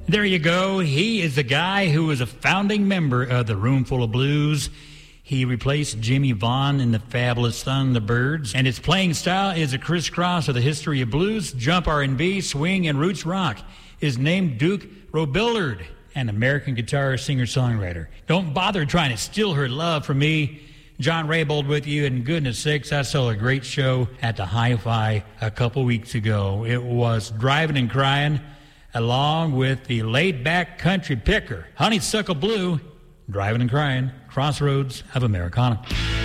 There you go. He is the guy who was a founding member of the Roomful of Blues. He replaced Jimmy Vaughn in the Fabulous Thunderbirds, and his playing style is a crisscross of the history of blues, jump R&B, swing, and roots rock. His name, Duke Robillard, an American guitar singer-songwriter. Don't bother trying to steal her love from me. John Raybould with you, and goodness sakes, I saw a great show at the Hi-Fi a couple weeks ago. It was Driving and Crying, along with the laid-back country picker, Honeysuckle Blue, Driving and Crying, Crossroads of Americana.